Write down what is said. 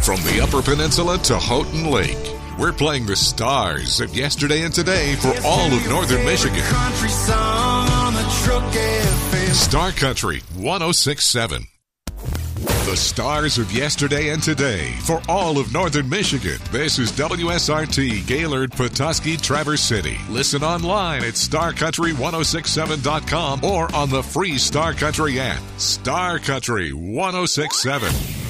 From the Upper Peninsula to Houghton Lake, we're playing the stars of yesterday and today for all of northern Michigan. Star Country 106.7. The stars of yesterday and today for all of northern Michigan. This is WSRT, Gaylord, Petoskey, Traverse City. Listen online at starcountry1067.com or on the free Star Country app. Star Country 106.7.